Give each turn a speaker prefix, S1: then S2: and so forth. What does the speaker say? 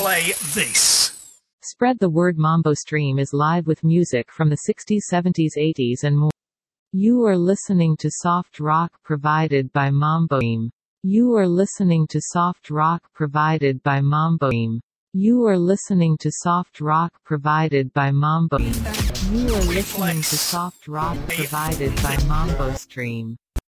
S1: play this.
S2: Spread the word. Mambo Stream is live with music from the 60s, 70s, 80s and more. You are listening to soft rock provided by Mambo Stream. You are listening to soft rock provided by Mambo Stream. You are listening to soft rock provided by Mambo Stream. You are listening to soft rock provided by Mambo Stream.